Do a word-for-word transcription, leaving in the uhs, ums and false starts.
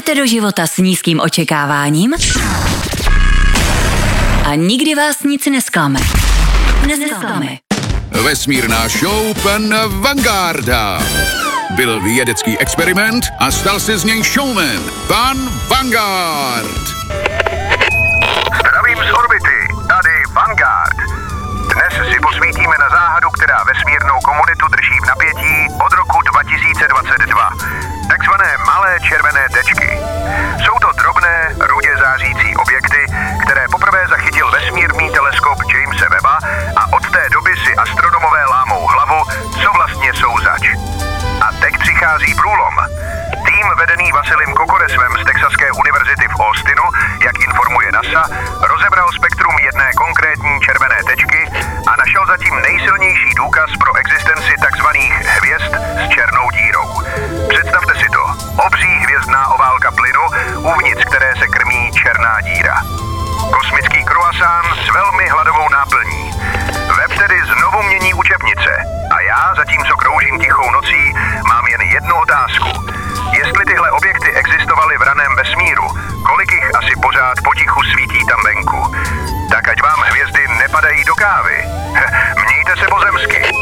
Jdete do života s nízkým očekáváním a nikdy vás nic nesklame. Nesklame. Vesmírná show pana Vangarda. Byl vědecký experiment a stal se z něj showman. Pan Vanguard. Zdravím z orbity, tady Vanguard. Dnes si posvítíme na záhadu, která vesmírnou komunitu drží v napětí od roku dva tisíce dvacet dva. Takzvané malé červené tečky. Jsou to drobné, rudě zářící objekty, které poprvé zachytil vesmírný teleskop Jamese Webba a od té doby si astronomové lámou hlavu, co vlastně jsou zač. A teď přichází průlom. Tým vedený Vasilim Kokoresvem z Texaské univerzity v Austinu, jak informuje NASA, rozebral spektrum jedné konkrétní červené tečky a našel zatím nejsilnější důkaz pro existenci takzvaných hvězd s černou dírou. Představte si to. Obří hvězdná oválka plynu, uvnitř které se krmí černá díra. Kosmický kruasán s velmi hladovou náplní. Web tedy znovu mění učebnice. A já, zatímco kroužím tichou nocí, mám jen jednu otázku. Jestli tyhle objekty existovaly v raném vesmíru, kolik jich asi pořád potichu svítí tam venku? Tak ať vám hvězdy nepadají do kávy. Mějte se pozemsky.